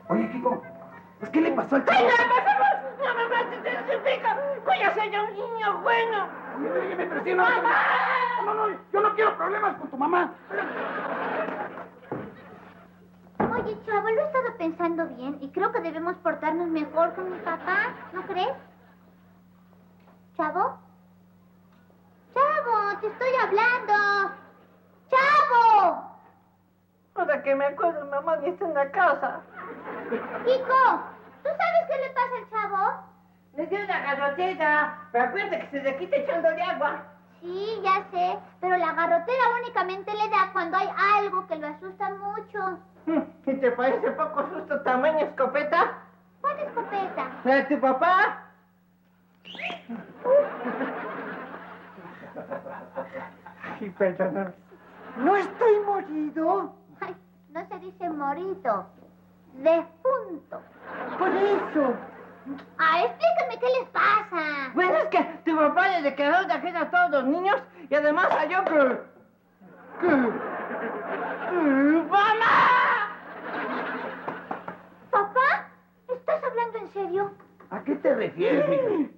Oye, Kiko, pues ¿qué le pasó al ¡Ay, chavo? no, por favor! ¡No me mates, te suplico! ¡Voy a ser un niño bueno! Oye, pero si no... No, yo no quiero problemas con tu mamá. Oye, Chavo, lo he estado pensando bien y creo que debemos portarnos mejor con mi papá, ¿no crees? ¿Chavo? ¡Chavo, te estoy hablando! ¡Chavo! Ahora que me acuerdo, mamá ni está en la casa. Kiko, ¿tú sabes qué le pasa al Chavo? Le dio una garrotera, pero acuérdate que se le quita echándole agua. Sí, ya sé, pero la garrotera únicamente le da cuando hay algo que lo asusta mucho. ¿Y te parece poco susto tamaño escopeta? ¿Cuál escopeta? ¿La de tu papá? Ay, perdóname. ¿No estoy morido? Ay, no se dice morito, defunto. Por eso. Ah, explícame qué les pasa. Bueno, es que tu papá le declaró de ajena a todos los niños y además salió que... ¡Mamá! ¿Papá? ¿Estás hablando en serio? ¿A qué te refieres, mija?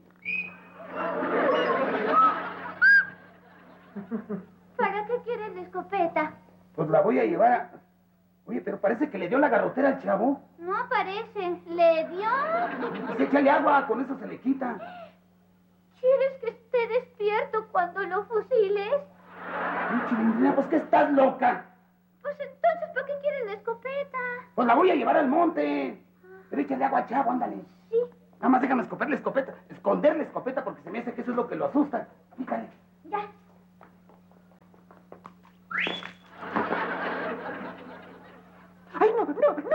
¿Para qué quieres la escopeta? Pues la voy a llevar a... Oye, pero parece que le dio la garrotera al chavo. No parece. ¿Le dio? Pues échale agua, con eso se le quita. ¿Quieres que esté despierto cuando lo fusiles? Ay, Chilindrina, pues que estás loca. Pues entonces, ¿para qué quieres la escopeta? Pues la voy a llevar al monte. Pero échale agua al chavo, ándale. Sí. Nada más déjame esconderle escopeta, porque se me hace que eso es lo que lo asusta. Fíjale. Ya. ¡Ay, no!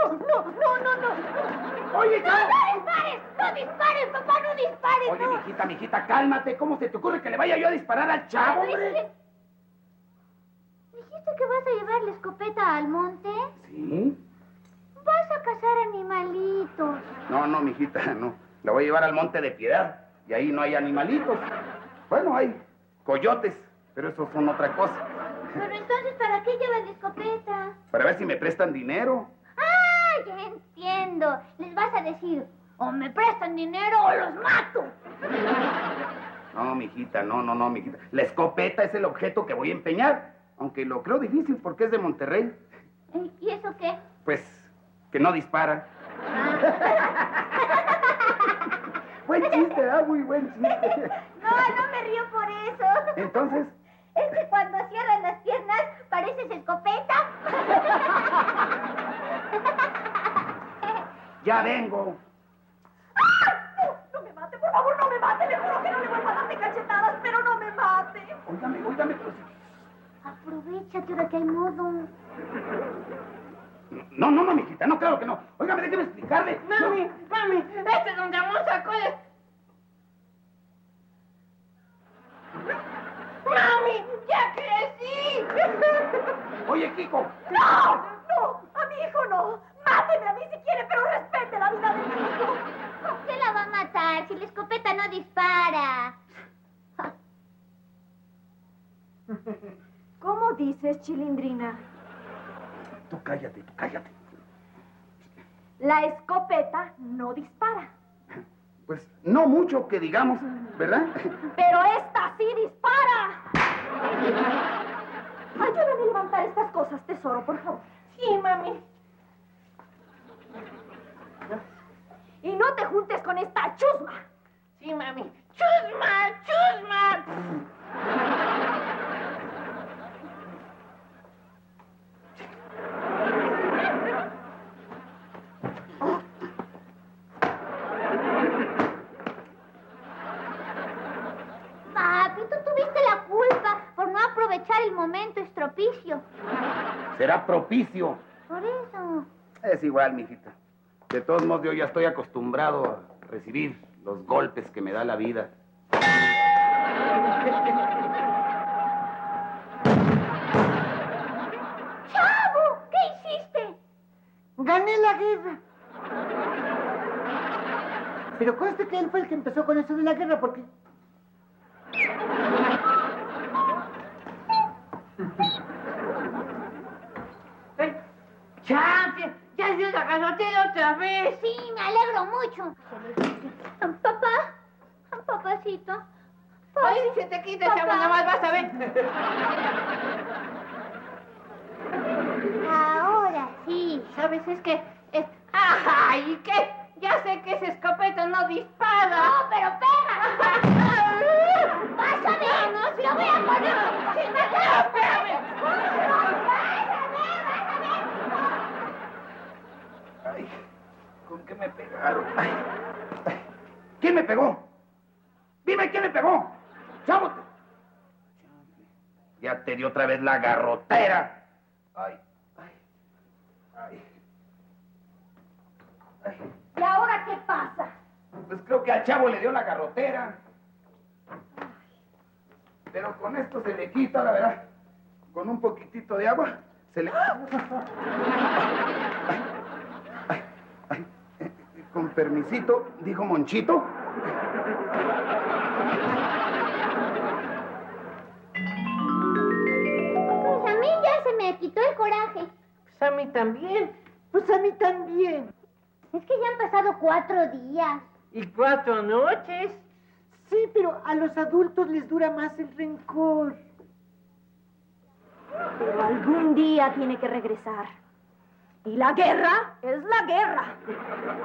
Oye, chavo. ¡No dispares, papá! ¡No dispares! Oye, no. mijita, cálmate. ¿Cómo se te ocurre que le vaya yo a disparar al chavo, hombre? ¿Dijiste que vas a llevar la escopeta al monte? ¿Sí? Vas a cazar animalitos. No, mijita, no. La voy a llevar al Monte de Piedad. Y ahí no hay animalitos. Bueno, hay coyotes, pero esos son otra cosa. Pero entonces, ¿para qué llevas la escopeta? Para ver si me prestan dinero. ¡Ah, ya entiendo! Les vas a decir, o me prestan dinero o los mato. No, mijita, no, mijita. La escopeta es el objeto que voy a empeñar. Aunque lo creo difícil porque es de Monterrey. ¿Y eso qué? Pues, que no dispara. Buen chiste, ¿verdad? Muy buen chiste. No me río por eso. Entonces, Es que cuando cierran las piernas, pareces escopeta. ya vengo. No me mate, por favor, no me mate. Le juro que no le vuelvo a darme cachetadas, pero no me mate. Óigame, pero si... Aprovechate ahora que hay modo. No, mijita, no, claro que no. Óigame, déjeme explicarle. Mami, este es donde Amor sacó el... ¡Mami, ya crecí! Oye, Kiko. ¡No! ¡A mi hijo no! ¡Máteme a mí si quiere, pero respete la vida de mi hijo! ¿Por qué la va a matar si la escopeta no dispara? ¿Cómo dices, Chilindrina? Tú cállate. La escopeta no dispara. Pues no mucho que digamos, ¿verdad? ¡Pero esta sí dispara! Ayúdame a levantar estas cosas, tesoro, por favor. Sí, mami. Y no te juntes con esta chusma. Sí, mami. ¡Chusma! Papi, tú tuviste la culpa por no aprovechar el momento estropicio. Será propicio. Por eso. Es igual, mijita. De todos modos, yo ya estoy acostumbrado a recibir los golpes que me da la vida. ¡Chavo! ¿Qué hiciste? Gané la guerra. Pero conste que él fue el que empezó con eso de la guerra, porque... ¡Ya perdió la garrotera otra vez. Sí, me alegro mucho. Papá, papacito. Ay, se te quita, chavo, nada más vas a ver. Ahora sí. ¿Sabes? Es que... ¡Ay! ¿Y qué? Ya sé que esa escopeta no dispara. No, pero pega. Vas a ver. No, sí, Lo voy a poner. Sí, no, espérame. Ay, ¿con qué me pegaron? Ay, ay. ¿Quién me pegó? Dime quién me pegó. ¡Chavo! Ya te dio otra vez la garrotera. Ay, ay, ay. Ay. ¿Y ahora qué pasa? Pues creo que al chavo le dio la garrotera. Pero con esto se le quita, ahora verá. Con un poquitito de agua se le... Ay, ay, ay. Con permisito, dijo Monchito. Pues a mí ya se me quitó el coraje. Pues a mí también. Pues a mí también. Es que ya han pasado 4 días. ¿Y 4 noches? Sí, pero a los adultos les dura más el rencor. Pero algún día tiene que regresar. Y la guerra es la guerra.